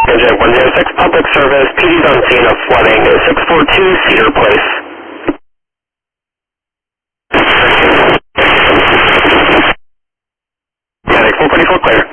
Agent 106 Public Service, PD's on scene of flooding, 642 Cedar Place. Medic 424 clear.